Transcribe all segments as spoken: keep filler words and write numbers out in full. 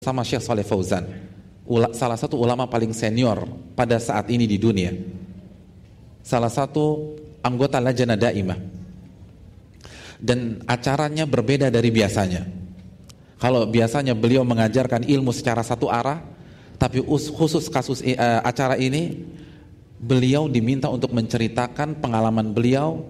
sama Syekh Shalih Fauzan, salah satu ulama paling senior pada saat ini di dunia, salah satu anggota Lajnah Daimah, dan acaranya berbeda dari biasanya. Kalau biasanya beliau mengajarkan ilmu secara satu arah, tapi khusus kasus uh, acara ini beliau diminta untuk menceritakan pengalaman beliau,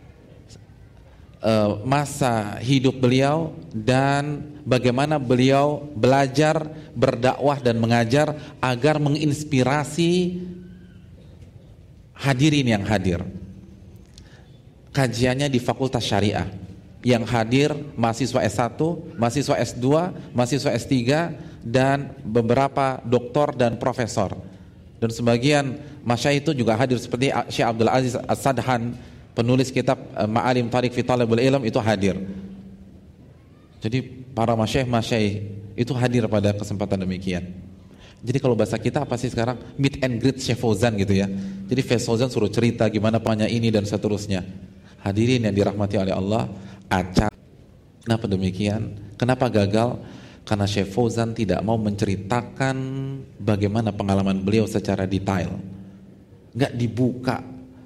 uh, masa hidup beliau, dan bagaimana beliau belajar, berdakwah dan mengajar agar menginspirasi hadirin yang hadir. Kajiannya di Fakultas Syariah, yang hadir mahasiswa S satu, mahasiswa S dua, mahasiswa S tiga, dan beberapa doktor dan profesor. Dan sebagian masyayikh itu juga hadir, seperti Syekh Abdul Aziz As-Sadhan, penulis kitab Ma'alim Tariq fi Talabul Ilm, itu hadir. Jadi para masyayikh-masyayikh itu hadir pada kesempatan demikian. Jadi kalau bahasa kita apa sih sekarang? Meet and greet Syekh Fauzan gitu ya. Jadi Syekh Fauzan suruh cerita gimana penanya ini dan seterusnya. Hadirin yang dirahmati oleh Allah, acara kenapa demikian? Kenapa gagal? Karena Syekh Fauzan tidak mau menceritakan bagaimana pengalaman beliau secara detail. Nggak dibuka.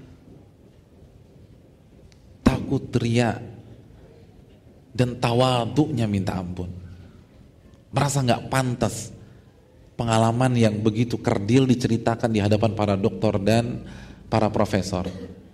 Takut riya dan tawadhu'nya minta ampun. Merasa nggak pantas pengalaman yang begitu kerdil diceritakan di hadapan para doktor dan para profesor.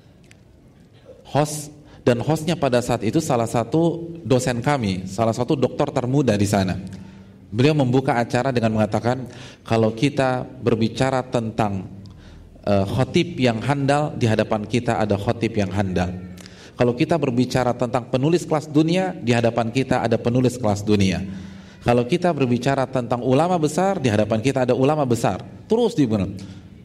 Host dan hostnya pada saat itu salah satu dosen kami, salah satu doktor termuda di sana. Beliau membuka acara dengan mengatakan, kalau kita berbicara tentang uh, khotib yang handal, di hadapan kita ada khotib yang handal. Kalau kita berbicara tentang penulis kelas dunia, di hadapan kita ada penulis kelas dunia. Kalau kita berbicara tentang ulama besar, di hadapan kita ada ulama besar. Terus dibilang.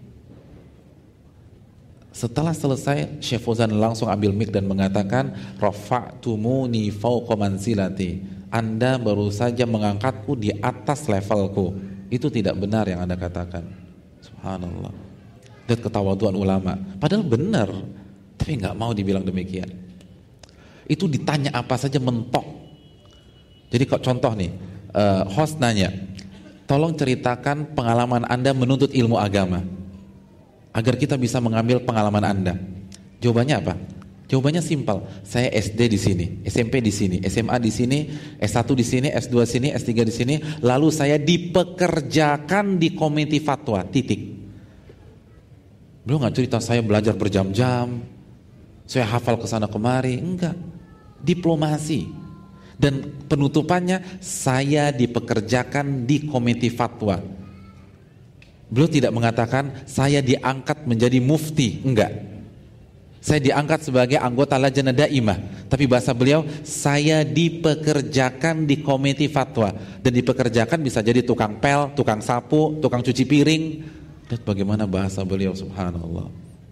Setelah selesai, Syekh Fauzan langsung ambil mic dan mengatakan, rafa'tumuni fawqa manzilati. Anda baru saja mengangkatku di atas levelku. Itu tidak benar yang Anda katakan. Subhanallah. Dan ketawaduan ulama. Padahal benar, tapi nggak mau dibilang demikian. Itu ditanya apa saja mentok. Jadi kok contoh nih, uh, host nanya, tolong ceritakan pengalaman Anda menuntut ilmu agama, agar kita bisa mengambil pengalaman Anda. Jawabannya apa? Jawabannya simpel. Saya S D di sini, S M P di sini, S M A di sini, S satu di sini, S dua di sini, S tiga di sini, lalu saya dipekerjakan di komite fatwa. Titik. Belum nggak cerita saya belajar berjam-jam, saya hafal kesana kemari, enggak. Diplomasi. Dan penutupannya, saya dipekerjakan di komite fatwa. Beliau tidak mengatakan saya diangkat menjadi mufti, enggak. Saya diangkat sebagai anggota Lajnah Daimah, tapi bahasa beliau, saya dipekerjakan di komite fatwa. Dan dipekerjakan bisa jadi tukang pel, tukang sapu, tukang cuci piring. Dan bagaimana bahasa beliau, subhanallah.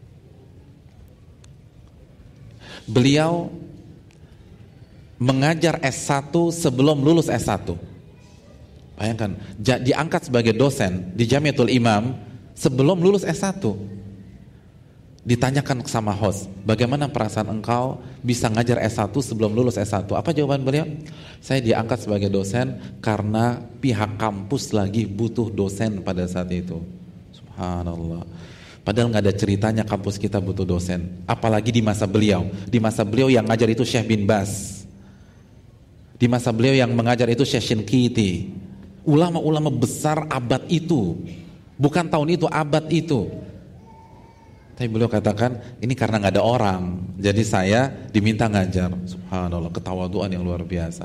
Beliau mengajar S satu sebelum lulus S satu. Bayangkan, diangkat sebagai dosen di Jamiatul Imam sebelum lulus S satu. Ditanyakan sama host, bagaimana perasaan engkau bisa ngajar S satu sebelum lulus S satu? Apa jawaban beliau? Saya diangkat sebagai dosen karena pihak kampus lagi butuh dosen pada saat itu. Subhanallah. Padahal nggak ada ceritanya kampus kita butuh dosen. Apalagi di masa beliau. Di masa beliau yang ngajar itu Syekh bin Baz. Di masa beliau yang mengajar itu Syekh Shinqiti. Ulama-ulama besar abad itu. Bukan tahun itu, abad itu. Tapi beliau katakan, ini karena nggak ada orang, jadi saya diminta ngajar. Subhanallah, ketawaduan yang luar biasa.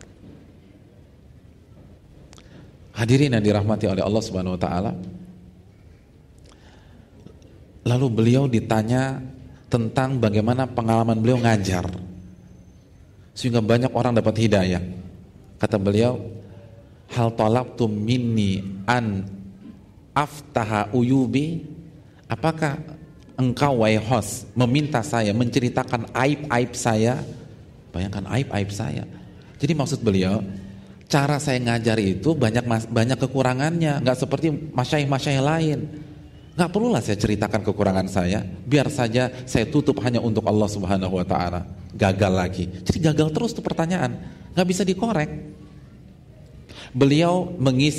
Hadirin yang dirahmati oleh Allah Subhanahu Wa Taala. Lalu beliau ditanya tentang bagaimana pengalaman beliau ngajar, sehingga banyak orang dapat hidayah. Kata beliau, hal talabtum minni an aftaha uyubi, apakah engkau wahai host meminta saya menceritakan aib-aib saya? Bayangkan aib-aib saya. Jadi maksud beliau, cara saya ngajar itu banyak banyak kekurangannya, nggak seperti masyayikh-masyayikh lain. Nggak perlulah saya ceritakan kekurangan saya, biar saja saya tutup hanya untuk Allah Subhanahu Wa Taala. Gagal lagi. Jadi gagal terus tuh pertanyaan, nggak bisa dikorek. Beliau mengisi